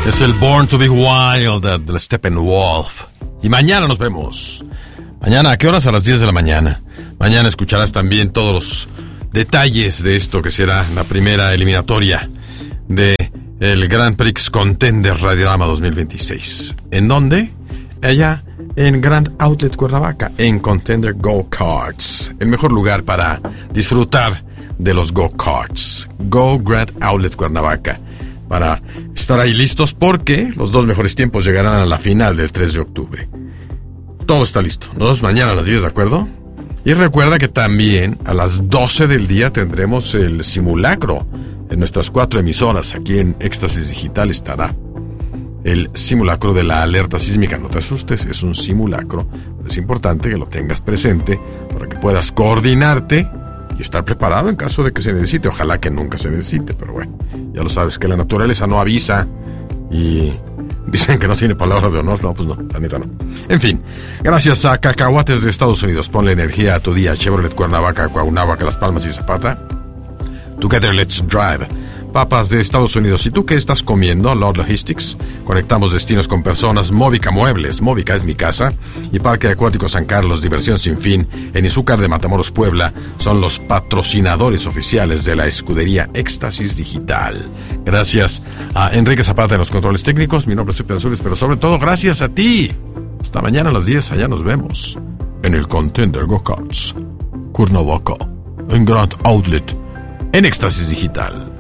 Es el Born to be Wild del Steppenwolf. Y mañana nos vemos. Mañana, ¿a qué horas? A las 10 de la mañana. Mañana escucharás también todos los detalles de esto que será la primera eliminatoria de el Grand Prix Contender Radiorama 2026. ¿En dónde? Allá en Grand Outlet Cuernavaca, en Contender Go-Karts. El mejor lugar para disfrutar de los go-karts. Go Grand Outlet Cuernavaca. Para estar ahí listos porque los dos mejores tiempos llegarán a la final del 3 de octubre. Todo está listo. Nos vemos mañana a las 10, ¿de acuerdo? Y recuerda que también a las 12 del día tendremos el simulacro en nuestras 4 emisoras. Aquí en Éxtasis Digital estará el simulacro de la alerta sísmica. No te asustes, es un simulacro. Es importante que lo tengas presente para que puedas coordinarte y estar preparado en caso de que se necesite. Ojalá que nunca se necesite, pero bueno, ya lo sabes que la naturaleza no avisa y dicen que no tiene palabra de honor. No, pues no, la neta no. En fin, gracias a Cacahuates de Estados Unidos. Ponle energía a tu día. Chevrolet Cuernavaca, Cuauhnáhuac, Las Palmas y Zapata. Together Let's Drive. Papas de Estados Unidos. ¿Y tú qué estás comiendo? Lord Logistics. Conectamos destinos con personas. Móvica Muebles. Móvica es mi casa. Y Parque Acuático San Carlos. Diversión sin fin. En Izúcar de Matamoros, Puebla. Son los patrocinadores oficiales de la escudería Éxtasis Digital. Gracias a Enrique Zapata en los controles técnicos. Mi nombre es Pepe Azules, pero sobre todo gracias a ti. Hasta mañana a las 10. Allá nos vemos. En el Contender Go-Karts. Cuernavaca. En Grand Outlet. En Éxtasis Digital.